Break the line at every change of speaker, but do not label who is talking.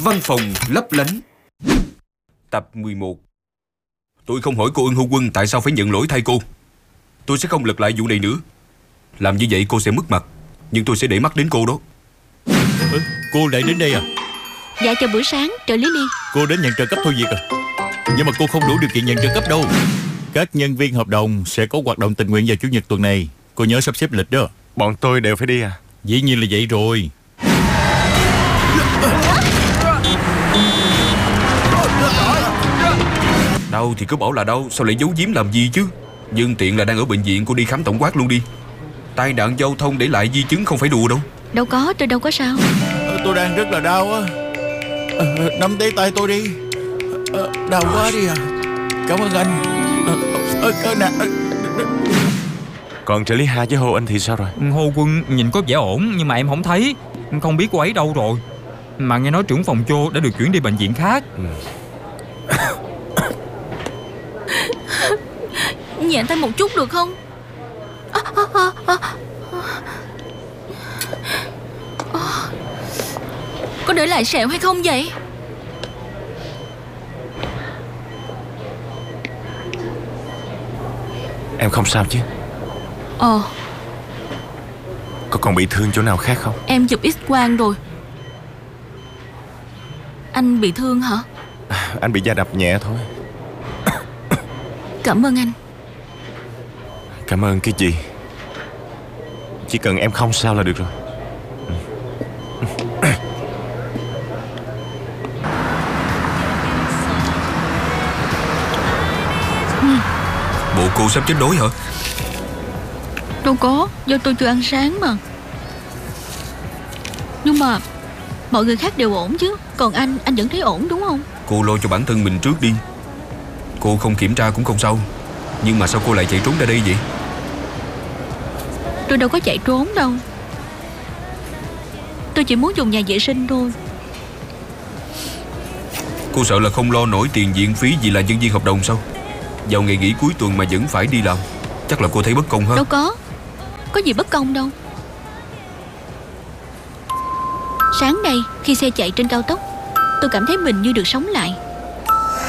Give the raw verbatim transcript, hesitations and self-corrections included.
Văn phòng lấp lánh. Tập mười một. Tôi không hỏi cô Ưng Hô Quân tại sao phải nhận lỗi thay cô. Tôi sẽ không lật lại vụ này nữa. Làm như vậy cô sẽ mất mặt, nhưng tôi sẽ để mắt đến cô đó.
ừ, Cô lại đến đây à?
Dạ chào buổi sáng, trợ lý Liên.
Cô đến nhận trợ cấp thôi việc à? Nhưng mà cô không đủ điều kiện nhận trợ cấp đâu. Các nhân viên hợp đồng sẽ có hoạt động tình nguyện vào Chủ nhật tuần này. Cô nhớ sắp xếp lịch đó.
Bọn tôi đều phải đi à?
Dĩ nhiên là vậy rồi.
Đau thì cứ bảo là đau, sao lại giấu giếm làm gì chứ? Nhưng tiện là đang ở bệnh viện, cô đi khám tổng quát luôn đi. Tai nạn giao thông để lại di chứng không phải đùa đâu.
Đâu có, tôi đâu có sao.
Tôi đang rất là đau á. Nắm lấy tay tôi đi. Đau quá đi à. Cảm ơn anh.
Còn trợ lý Hà với Hồ Anh thì sao rồi?
Hô Quân nhìn có vẻ ổn, nhưng mà em không thấy. Không biết cô ấy đâu rồi. Mà nghe nói trưởng phòng Chô đã được chuyển đi bệnh viện khác.
ừ.
Nhẹ tay một chút được không? à, à, à, à. À. Có để lại sẹo hay không vậy?
Em không sao chứ?
Ờ.
Có còn bị thương chỗ nào khác không?
Em chụp X-quang rồi. Anh bị thương hả?
Anh bị va đập nhẹ thôi.
Cảm ơn anh.
Cảm ơn cái gì? Chỉ cần em không sao là được rồi.
Bộ cô sắp chết đói hả?
Đâu có, do tôi chưa ăn sáng mà. Nhưng mà mọi người khác đều ổn chứ. Còn anh, anh vẫn thấy ổn đúng không?
Cô lo cho bản thân mình trước đi. Cô không kiểm tra cũng không sao. Nhưng mà sao cô lại chạy trốn ra đây vậy?
Tôi đâu có chạy trốn đâu. Tôi chỉ muốn dùng nhà vệ sinh thôi.
Cô sợ là không lo nổi tiền viện phí vì là nhân viên hợp đồng sao? Vào ngày nghỉ cuối tuần mà vẫn phải đi làm. Chắc là cô thấy bất công ha?
Đâu có. Có gì bất công đâu. Sáng nay khi xe chạy trên cao tốc, tôi cảm thấy mình như được sống lại.